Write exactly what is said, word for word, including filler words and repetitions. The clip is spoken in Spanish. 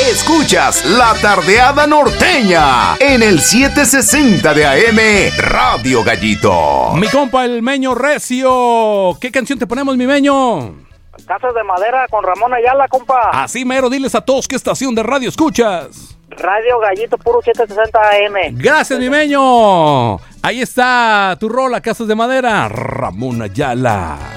Escuchas La Tardeada Norteña en el setecientos sesenta de A M Radio Gallito. Mi compa el Meño Recio, ¿qué canción te ponemos, mi Meño? Casas de Madera con Ramón Ayala, compa. Así mero, diles a todos qué estación de radio escuchas. Radio Gallito Puro setecientos sesenta A M. Gracias, mi Meño. Ahí está tu rola, Casas de Madera, Ramón Ayala.